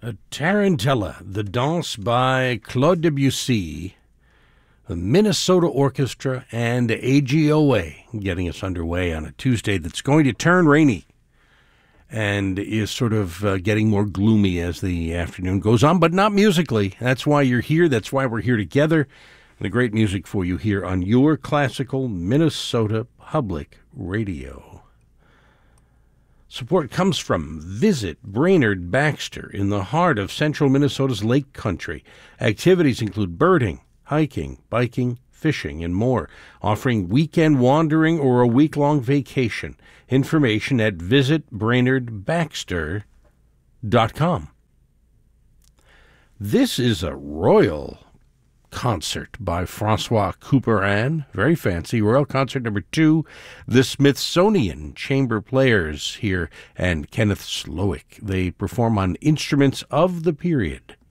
Tarantella, the Danse by Claude Debussy, the Minnesota Orchestra, and AGOA getting us underway on a Tuesday that's going to turn rainy and is sort of getting more gloomy as the afternoon goes on, but not musically. That's why you're here. That's why we're here together. The great music for you here on your classical Minnesota Public Radio. Support comes from Visit Brainerd Baxter in the heart of central Minnesota's Lake Country. Activities include birding, hiking, biking, fishing, and more, offering weekend wandering or a week-long vacation. Information at visitbrainerdbaxter.com. This is a royal concert by Francois Couperin, very fancy, Royal Concert Number 2, the Smithsonian Chamber Players here, and Kenneth Slowick. They perform on instruments of the period.